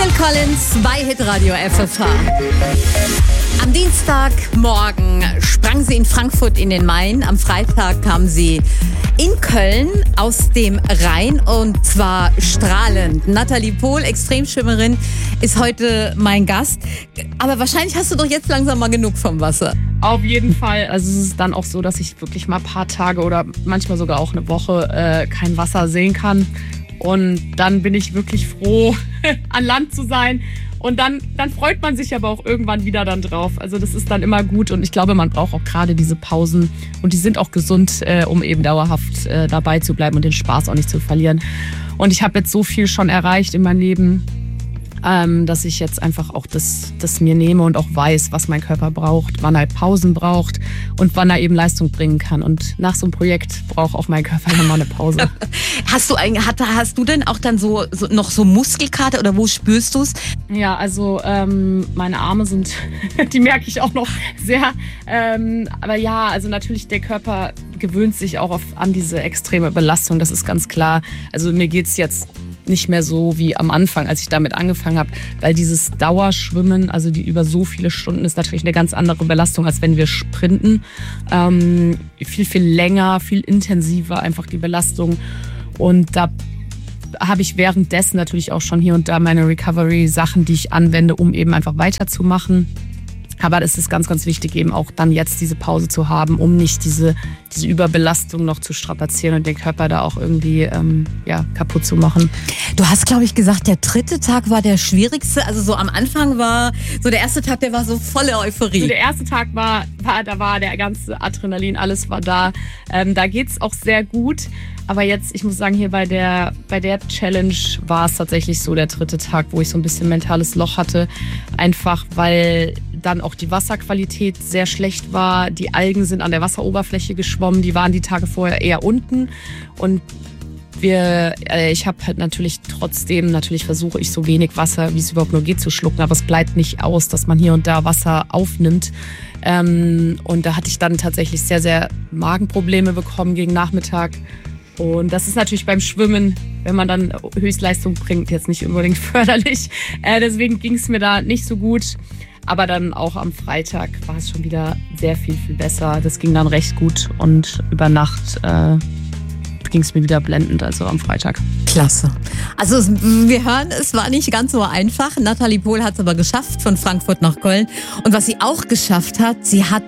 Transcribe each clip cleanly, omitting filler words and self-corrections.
Phil Collins bei Hitradio FFH. Am Dienstagmorgen sprang sie in Frankfurt in den Main. Am Freitag kam sie in Köln aus dem Rhein und zwar strahlend. Nathalie Pohl, Extremschwimmerin, ist heute mein Gast. Aber wahrscheinlich hast du doch jetzt langsam mal genug vom Wasser. Auf jeden Fall. Also es ist dann auch so, dass ich wirklich mal ein paar Tage oder manchmal sogar auch eine Woche kein Wasser sehen kann. Und dann bin ich wirklich froh, an Land zu sein. Und dann freut man sich aber auch irgendwann wieder dann drauf. Also das ist dann immer gut und ich glaube, man braucht auch gerade diese Pausen und die sind auch gesund, um eben dauerhaft dabei zu bleiben und den Spaß auch nicht zu verlieren. Und ich habe jetzt so viel schon erreicht in meinem Leben, dass ich jetzt einfach auch das mir nehme und auch weiß, was mein Körper braucht, wann er Pausen braucht und wann er eben Leistung bringen kann. Und nach so einem Projekt braucht auch mein Körper nochmal eine Pause. Hast du denn auch dann so noch so Muskelkater oder wo spürst du es? Ja, also meine Arme sind, die merke ich auch noch sehr. Aber ja, also natürlich der Körper gewöhnt sich auch an diese extreme Belastung, das ist ganz klar. Also mir geht's jetzt nicht mehr so wie am Anfang, als ich damit angefangen habe, weil dieses Dauerschwimmen, also die über so viele Stunden, ist natürlich eine ganz andere Belastung, als wenn wir sprinten. Viel, viel länger, viel intensiver einfach die Belastung und da habe ich währenddessen natürlich auch schon hier und da meine Recovery-Sachen, die ich anwende, um eben einfach weiterzumachen. Aber es ist ganz, ganz wichtig, eben auch dann jetzt diese Pause zu haben, um nicht diese Überbelastung noch zu strapazieren und den Körper da auch irgendwie kaputt zu machen. Du hast, glaube ich, gesagt, der 3. Tag war der schwierigste. Also so am Anfang war so der erste Tag, der war so voller Euphorie. So der erste Tag da war der ganze Adrenalin, alles war da. Da geht's auch sehr gut. Aber jetzt, ich muss sagen, hier bei der Challenge war es tatsächlich so der 3. Tag, wo ich so ein bisschen mentales Loch hatte. Einfach, weil dann auch die Wasserqualität sehr schlecht war. Die Algen sind an der Wasseroberfläche geschwommen. Die waren die Tage vorher eher unten. Und ich habe halt natürlich versuche ich so wenig Wasser, wie es überhaupt nur geht, zu schlucken. Aber es bleibt nicht aus, dass man hier und da Wasser aufnimmt. Und da hatte ich dann tatsächlich sehr, sehr Magenprobleme bekommen gegen Nachmittag. Und das ist natürlich beim Schwimmen, wenn man dann Höchstleistung bringt, jetzt nicht unbedingt förderlich. Deswegen ging es mir da nicht so gut. Aber dann auch am Freitag war es schon wieder sehr viel, viel besser. Das ging dann recht gut und über Nacht ging es mir wieder blendend, also am Freitag. Klasse. Also wir hören, es war nicht ganz so einfach. Nathalie Pohl hat es aber geschafft, von Frankfurt nach Köln. Und was sie auch geschafft hat, sie hat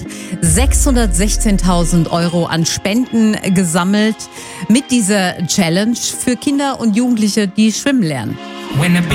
616.000 € an Spenden gesammelt mit dieser Challenge für Kinder und Jugendliche, die schwimmen lernen.